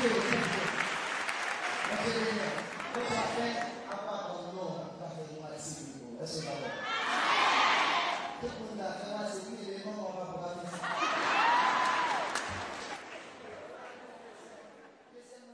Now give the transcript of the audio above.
Tout le monde a commencé à dire, les mamans, on va